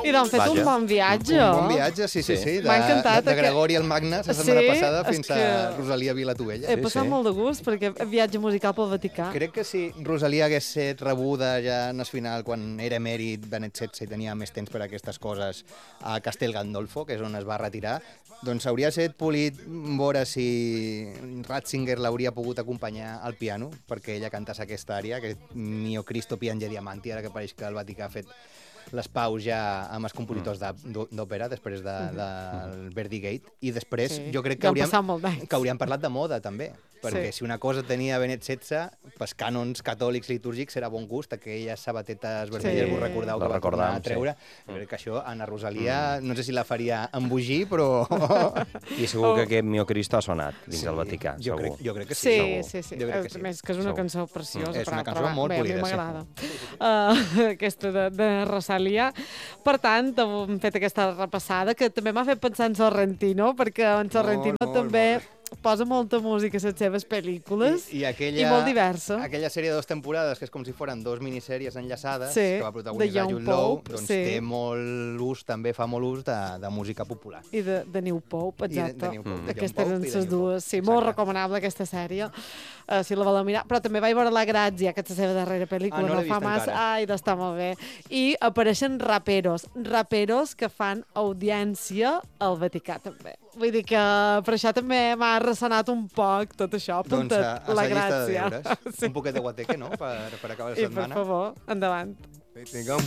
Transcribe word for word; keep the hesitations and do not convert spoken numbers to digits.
I d'on fet un bon viatge. Un bon viatge, sí, sí, sí. De, M'ha encantat. De, de Gregori el Magne, la setmana sí, passada, fins que... a Rosalia Vilatovella. He passat sí, sí. molt de gust, perquè viatge musical pel Vaticà. Crec que si Rosalia hagués set rebuda ja en el final, quan era emèrit Benet setze i tenia més temps per a aquestes coses, a Castel Gandolfo, que és on es va retirar, doncs hauria set polit veure si Ratzinger l'hauria pogut acompanyar al piano, perquè ella cantàs aquesta àrea, que Mio Cristo piange diamanti, ara que pareix que el Vaticà ha fet les paus ja amb els compositors d'òpera, després del de, de Verdi Gate, i després sí. jo crec que hauríem, que hauríem parlat de moda, també, perquè sí. si una cosa tenia Benet setze, pels cànons catòlics litúrgics era bon gust, aquelles sabatetes vermelles, sí. vos recordeu que va tornar a treure. Sí. Jo crec que això, Anna Rosalia, mm. no sé si la faria embogir, però... I segur que aquest Mio Cristo ha sonat dins sí. del Vaticà, jo segur. Crec, jo crec que sí. Sí, segur. sí, sí. Jo crec que sí. Més que és una segur. cançó preciosa. Mm. És una cançó però, molt bé, polida. A mi m'agrada. Sí. Uh, aquesta de, de Rosalia. Per tant, hem fet aquesta repassada, que també m'ha fet pensar en Sorrentino, perquè en Sorrentino molt, també... Molt. posa molta música a les seves pel·lícules i, i, aquella, i molt diversa. Aquella sèrie de dues temporades, que és com si foren dos minissèries enllaçades, sí, que va protagonitzar Jude Law, doncs sí. té molt ús, també fa molt ús de, de música popular. I de, de New Pope, exacte. De, de New Pope, mm. Aquestes eren les dues. Sí, exacte. Molt recomanable aquesta sèrie, uh, si la voleu mirar. Però també vaig veure La Grazia, que és la seva darrera pel·lícula, ah, no, no fa massa. Encara. Ai, d'estar molt bé. I apareixen raperos, raperos que fan audiència al Vaticà, també. Vull dir que per això també m'ha ressonat un poc tot això, apunta't doncs a, a La Gràcia. De sí. Un poquet de guateque, no?, per, per acabar la I setmana. I per favor, endavant.